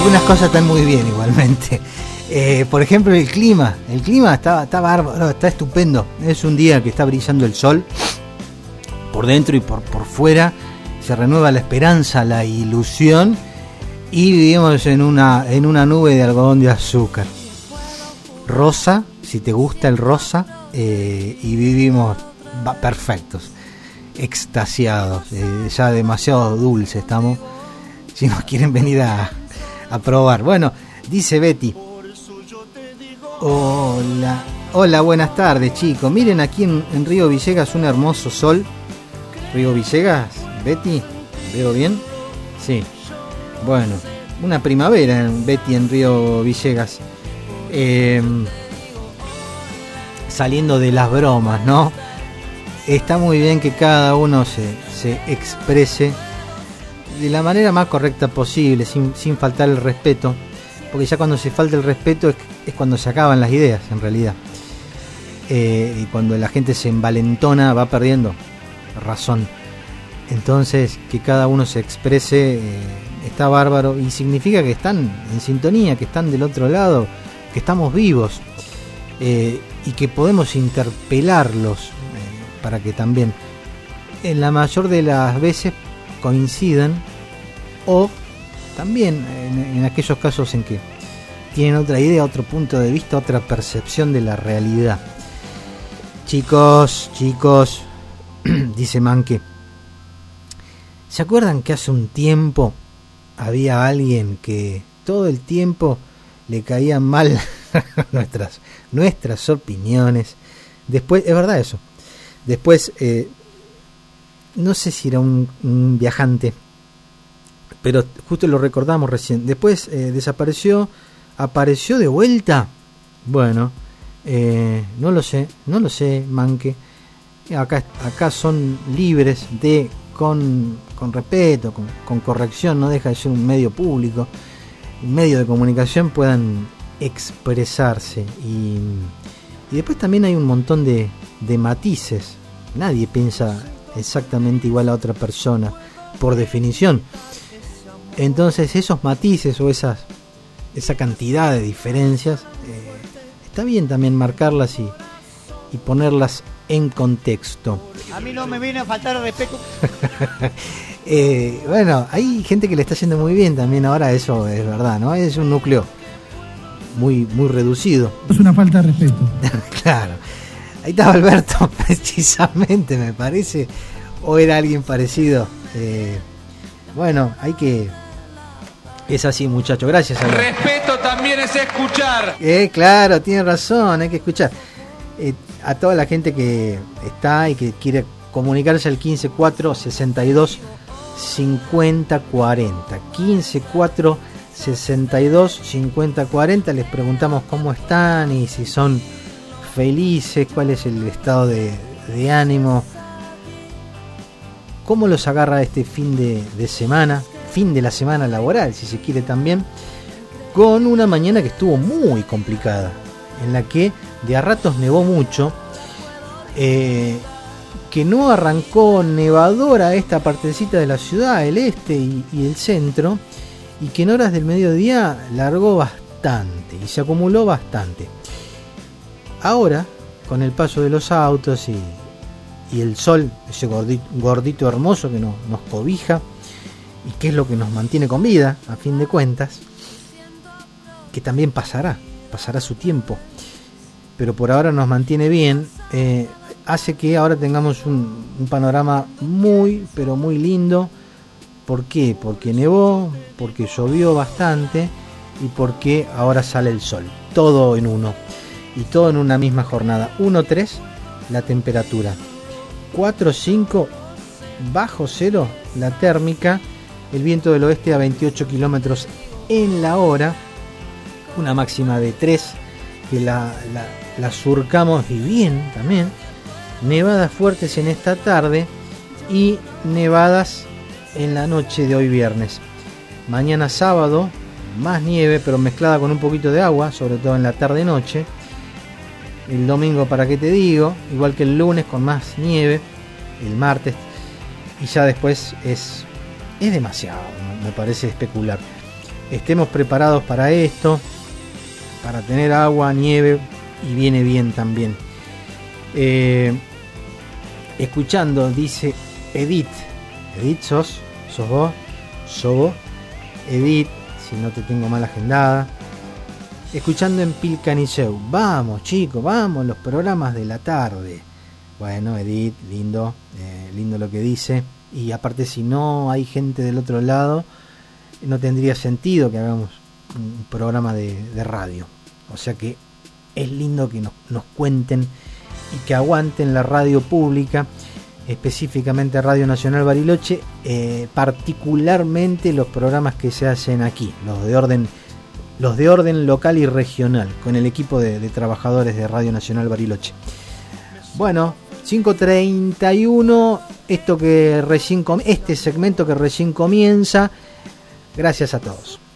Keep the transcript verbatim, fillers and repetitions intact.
algunas cosas están muy bien igualmente. Eh, por ejemplo, el clima. El clima está, está bárbaro, está estupendo. Es un día que está brillando el sol por dentro y por, por fuera. Se renueva la esperanza, la ilusión. Y vivimos en una, en una nube de algodón de azúcar. Rosa, si te gusta el rosa. Eh, y vivimos perfectos, extasiados. Eh, ya demasiado dulce estamos. Si nos quieren venir a, a probar. Bueno, dice Betty. Hola, hola, buenas tardes, chicos. Miren aquí en, en Río Villegas un hermoso sol. Río Villegas, Betty, ¿veo bien? Sí. Bueno, una primavera en Betty en Río Villegas. Eh, saliendo de las bromas, ¿no? Está muy bien que cada uno se, se exprese de la manera más correcta posible, sin, sin faltar el respeto, porque ya cuando se falta el respeto es, es cuando se acaban las ideas, en realidad. Eh, y cuando la gente se envalentona va perdiendo razón. Entonces, que cada uno se exprese eh, está bárbaro y significa que están en sintonía, que están del otro lado, que estamos vivos eh, y que podemos interpelarlos eh, para que también en la mayor de las veces coincidan, o también en, en aquellos casos en que tienen otra idea, otro punto de vista, otra percepción de la realidad. Chicos, chicos, dice Manque, ¿se acuerdan que hace un tiempo había alguien que todo el tiempo le caían mal nuestras, nuestras opiniones? Después, es verdad eso, después eh, no sé si era un, un viajante, pero justo lo recordamos recién. Después eh, desapareció, apareció de vuelta. Bueno, eh, no lo sé, no lo sé, Manque. Acá, acá son libres de, con, con respeto, con, con corrección, no deja de ser un medio público, un medio de comunicación, puedan expresarse. Y, y después también hay un montón de, de matices. Nadie piensa exactamente igual a otra persona, por definición. Entonces esos matices o esas esa cantidad de diferencias eh, está bien también marcarlas y, y ponerlas en contexto. A mí no me viene a faltar el respeto. eh, bueno, hay gente que le está haciendo muy bien también ahora, eso es verdad, ¿no? Es un núcleo muy, muy reducido. Es una falta de respeto. Claro. Ahí estaba Alberto, precisamente, me parece, o era alguien parecido. Eh, bueno, hay que... Es así, muchacho, gracias. El respeto también es escuchar. Eh, claro, tiene razón, hay que escuchar. Eh, a toda la gente que está y que quiere comunicarse al quince cuatro sesenta y dos cincuenta cuarenta. quince cuatro sesenta y dos cincuenta cuarenta, les preguntamos cómo están y si son felices, cuál es el estado de, de ánimo, cómo los agarra este fin de, de semana, fin de la semana laboral, si se quiere también, con una mañana que estuvo muy complicada, en la que de a ratos nevó mucho, eh, que no arrancó nevadora esta partecita de la ciudad, el este y, y el centro, y que en horas del mediodía largó bastante y se acumuló bastante. Ahora, con el paso de los autos y, y el sol, ese gordito, gordito hermoso que nos, nos cobija y que es lo que nos mantiene con vida, a fin de cuentas, que también pasará, pasará su tiempo, pero por ahora nos mantiene bien, eh, hace que ahora tengamos un, un panorama muy, pero muy lindo. ¿Por qué? Porque nevó, porque llovió bastante y porque ahora sale el sol, todo en uno. Y todo en una misma jornada. uno tres la temperatura, cuatro cinco bajo cero la térmica, el viento del oeste a veintiocho kilómetros en la hora, una máxima de tres que la, la, la surcamos y bien también. Nevadas fuertes en esta tarde y nevadas en la noche de hoy viernes. Mañana sábado más nieve, pero mezclada con un poquito de agua, sobre todo en la tarde noche. El domingo, para qué te digo, igual que el lunes, con más nieve, el martes, y ya después es, es demasiado, me parece especular. estemos preparados para esto, para tener agua, nieve, y viene bien también. Eh, escuchando, dice Edith. Edith, ¿sos? ¿Sos vos? ¿Sos vos? Edith, si no te tengo mal agendada. Escuchando en Pilcaniceu. Vamos, chicos, vamos, los programas de la tarde. Bueno, Edith, lindo, eh, lindo lo que dice. Y aparte, si no hay gente del otro lado, no tendría sentido que hagamos un programa de, de radio. O sea que es lindo que nos, nos cuenten y que aguanten la radio pública, específicamente Radio Nacional Bariloche, eh, particularmente los programas que se hacen aquí, los de orden, los de orden local y regional, con el equipo de, de trabajadores de Radio Nacional Bariloche. Bueno, cinco treinta y uno, esto que recién com- este segmento que recién comienza. Gracias a todos.